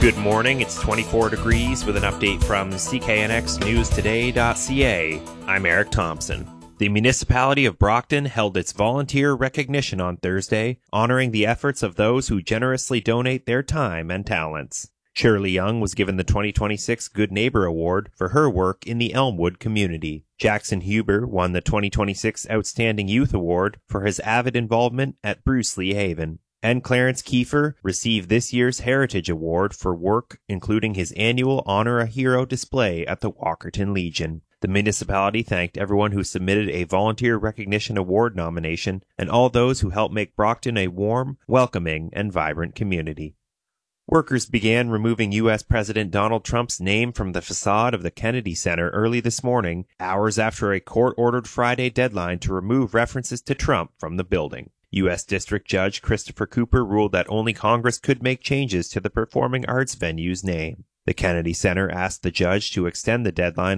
Good morning, it's 24 degrees with an update from cknxnewstoday.ca. I'm Eric Thompson. The municipality of Brockton held its volunteer recognition on Thursday, honoring the efforts of those who generously donate their time and talents. Shirley Young was given the 2026 Good Neighbor Award for her work in the Elmwood community. Jackson Huber won the 2026 Outstanding Youth Award for his avid involvement at Bruce Lee Haven. And Clarence Kiefer received this year's Heritage Award for work including his annual Honor a Hero display at the Walkerton Legion. The municipality thanked everyone who submitted a Volunteer Recognition Award nomination and all those who helped make Brockton a warm, welcoming, and vibrant community. Workers began removing U.S. President Donald Trump's name from the facade of the Kennedy Center early this morning, hours after a court-ordered Friday deadline to remove references to Trump from the building. U.S. District Judge Christopher Cooper ruled that only Congress could make changes to the performing arts venue's name. The Kennedy Center asked the judge to extend the deadline